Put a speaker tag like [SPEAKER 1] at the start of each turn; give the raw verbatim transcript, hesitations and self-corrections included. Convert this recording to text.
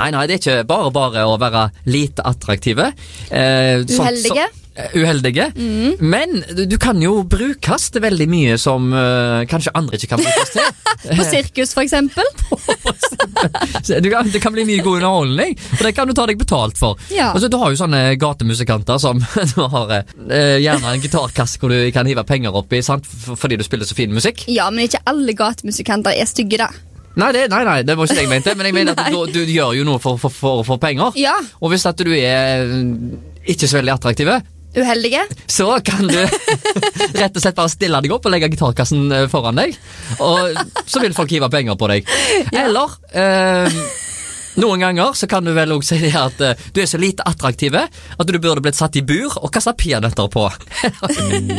[SPEAKER 1] Nei, nei, det er ikke bare bare å være lite attraktive. Eh,
[SPEAKER 2] Uheldige.
[SPEAKER 1] Sånt, så, uheldige, mm. men du, du kan jo brukes til veldig mye som uh, kanskje andre ikke kan brukes til.
[SPEAKER 2] På sirkus, for eksempel.
[SPEAKER 1] du kan, det kan bli mye god underholdning, og det kan du ta deg betalt for.
[SPEAKER 2] Ja.
[SPEAKER 1] Altså, du har jo sånne gatemusikanter som du har uh, gjerne en gitarkasse hvor du kan hive penger opp i, sant? Fordi du spiller så fin musikk.
[SPEAKER 2] Ja, men ikke alle gatemusikanter er stygge da.
[SPEAKER 1] Nei, det, nei, nei, det var ikke det jeg mente, men jeg mener at du, du, du gjør jo noe for, for, for, for penger.
[SPEAKER 2] Ja.
[SPEAKER 1] Og hvis at du er ikke så veldig attraktive,
[SPEAKER 2] uheldige,
[SPEAKER 1] så kan du rett og slett bare stille deg opp og legge gitarkassen foran deg, og så vil folk hive penger på deg. Ja. Eller eh, noen ganger så kan du vel også si at uh, du er så lite attraktive at du burde blitt satt i bur og kastet peanøtter på.